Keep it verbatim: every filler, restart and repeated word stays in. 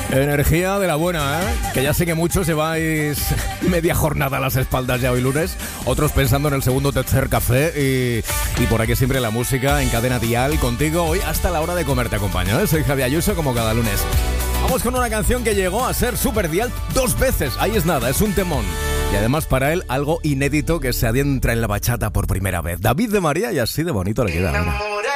Energía de la buena, ¿eh? Que ya sé que muchos lleváis media jornada a las espaldas ya hoy lunes, otros pensando en el segundo o tercer café y, y por aquí siempre la música en Cadena Dial contigo hoy hasta la hora de comer te acompaño, ¿eh? Soy Javi Ayuso como cada lunes. Vamos con una canción que llegó a ser Super Dial dos veces, ahí es nada, es un temón. Y además para él algo inédito que se adentra en la bachata por primera vez. David de María y así de bonito le queda. Mira.